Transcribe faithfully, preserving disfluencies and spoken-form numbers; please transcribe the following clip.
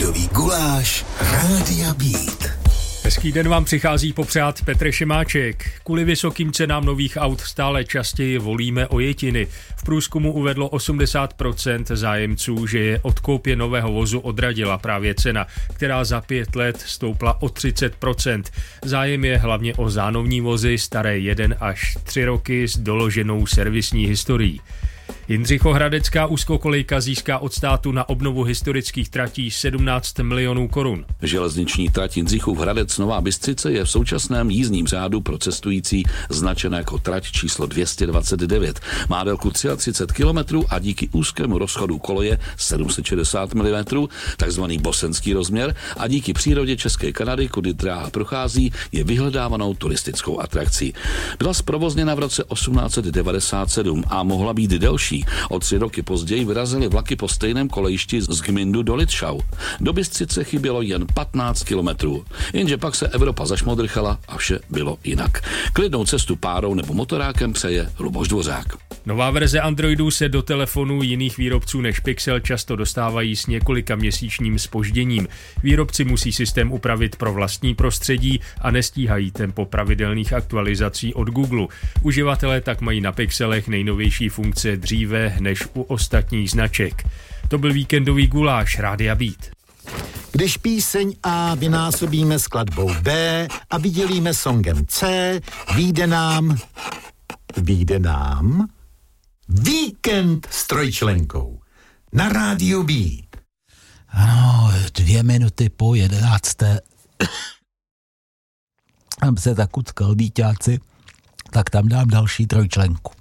Víkendový guláš Rádia Beat. Hezký den vám přichází popřát Petr Šimáček. Kvůli vysokým cenám nových aut stále častěji volíme ojetiny. V průzkumu uvedlo osmdesát procent zájemců, že je od koupě nového vozu odradila právě cena, která za pět let stoupla o třicet procent. Zájem je hlavně o zánovní vozy staré jeden až tři roky s doloženou servisní historií. Jindřichohradecká úzkokolejka získá od státu na obnovu historických tratí sedmnáct milionů korun. Železniční trať Jindřichův Hradec Nová Bystřice je v současném jízdním řádu pro cestující značena jako trať číslo dvě stě dvacet devět. Má délku třicet tři kilometrů a díky úzkému rozchodu koleje sedm set šedesát milimetrů, takzvaný bosenský rozměr, a díky přírodě České Kanady, kudy dráha prochází, je vyhledávanou turistickou atrakcí. Byla zprovozněna v roce osmnáct set devadesát sedm a mohla být delší. O tři roky později vyrazily vlaky po stejném kolejišti z Gmyndu do Litšau. Do Bystřice chybělo jen patnáct kilometrů. Jenže pak se Evropa zašmodrchala a vše bylo jinak. Klidnou cestu párou nebo motorákem přeje Luboš Dvořák. Nová verze Androidu se do telefonů jiných výrobců než Pixel často dostávají s několika měsíčním zpožděním. Výrobci musí systém upravit pro vlastní prostředí a nestíhají tempo pravidelných aktualizací od Google. Uživatelé tak mají na Pixelech nejnovější funkce dříve než u ostatních značek. To byl víkendový guláš Rádia Beat. Když píseň A vynásobíme skladbou B a vydělíme songem C, vyjde nám... Vyjde nám... Víkend s trojčlenkou na Rádiu Beat. Ano, dvě minuty po jedenácté. Tam se tak utkal, díťáci, tak tam dám další trojčlenku.